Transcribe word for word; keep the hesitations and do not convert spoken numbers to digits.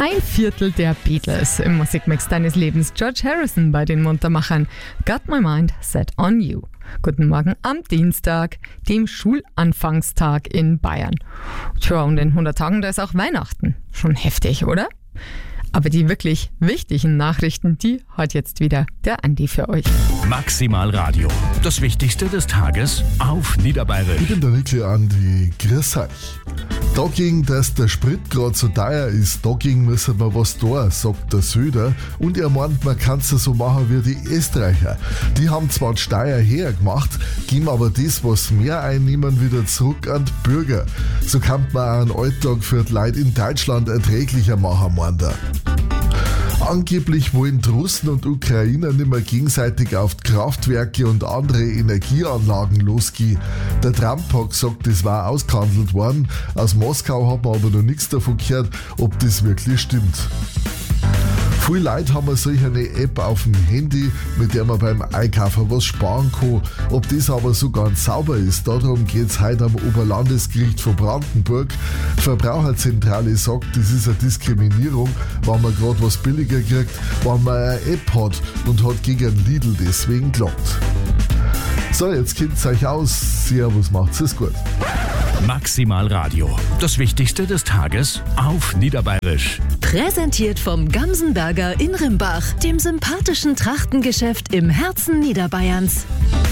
Ein Viertel der Beatles im Musikmix deines Lebens. George Harrison bei den Muntermachern. Got my mind set on you. Guten Morgen am Dienstag, dem Schulanfangstag in Bayern. Tja, und in hundert Tagen, da ist auch Weihnachten. Schon heftig, oder? Aber die wirklich wichtigen Nachrichten, die hat jetzt wieder der Andi für euch. Maximal Radio. Das Wichtigste des Tages auf Niederbayerisch. Ich bin der Nickli Andi. Grüß euch. Dagegen, dass der Sprit gerade so teuer ist, dagegen müssen wir was tun, sagt der Söder. Und er meint, man kann es so machen wie die Österreicher. Die haben zwar die Steuer hergemacht, geben aber das, was mehr einnehmen, wieder zurück an die Bürger. So kann man auch einen Alltag für die Leute in Deutschland erträglicher machen, meint er. Angeblich wollen die Russen und Ukrainer nicht mehr gegenseitig auf die Kraftwerke und andere Energieanlagen losgehen. Der Trump hat gesagt, das war ausgehandelt worden. Aus Moskau hat man aber noch nichts davon gehört, ob das wirklich stimmt. Viele Leute haben solch eine App auf dem Handy, mit der man beim Einkaufen was sparen kann. Ob das aber so ganz sauber ist, darum geht es heute am Oberlandesgericht von Brandenburg. Die Verbraucherzentrale sagt, das ist eine Diskriminierung, wenn man gerade was billiger kriegt, wenn man eine App hat und hat gegen einen Lidl deswegen geklagt. So, jetzt kennt es euch aus. Servus, macht's es gut. Maximal Radio. Das Wichtigste des Tages auf Niederbayerisch. Präsentiert vom Gamsenberger in Rimbach, dem sympathischen Trachtengeschäft im Herzen Niederbayerns.